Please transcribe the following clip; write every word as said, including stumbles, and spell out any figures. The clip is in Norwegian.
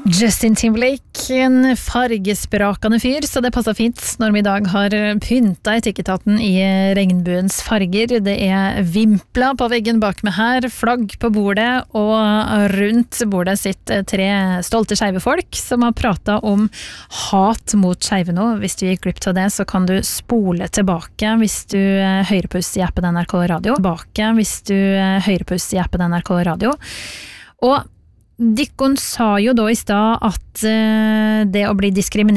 Justin Timberlake, en fargesprakende fyr, så det passer fint når vi i dag har pynta Etikketaten i regnbuens farger. Det er vimpler på veggen bak meg her, flagg på bordet, og rundt bordet sitter tre stolte skeive folk som har pratet om hat mot skeive nå. Hvis du gikk glipp av det, så kan du spole tilbake hvis du hører på oss i appen N R K Radio. Tilbake hvis du hører på oss i appen N R K Radio. Og Dikkon sa jo da i stad at uh, det å bli diskriminert